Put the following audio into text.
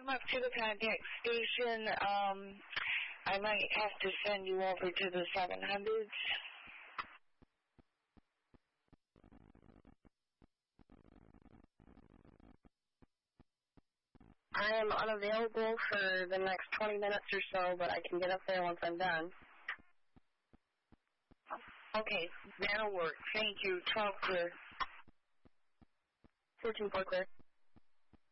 Come up to the contact station. I might have to send you over to the 700s. I am unavailable for the next 20 minutes or so, but I can get up there once I'm done. Okay, that'll work. Thank you. 12 clear. 14-4 clear.